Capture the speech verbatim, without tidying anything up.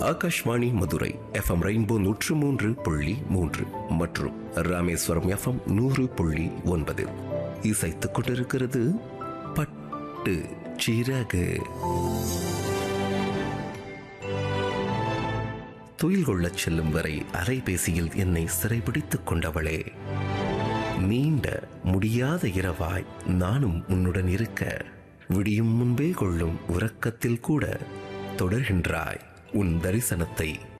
Akashvani Madurai FM rainbow நூற்று மூன்று புள்ளி மூன்று மற்றும் ராமேஸ்வரம் எஃப்எம் நூறு புள்ளி ஒன்பது இசைத்துக் கொண்டிருக்கிறது பட்டு சிறகு. துயில் கொள்ளச் செல்லும் வரை அலைபேசியில் என்னை சிறைபிடித்துக் கொண்டவளே, நீண்ட முடியாத இரவாய் நானும் உன்னுடன் இருக்க, விடியும் முன்பே கொள்ளும் உறக்கத்தில் கூட தொடர்கின்றாய் உன் தரிசனத்தை.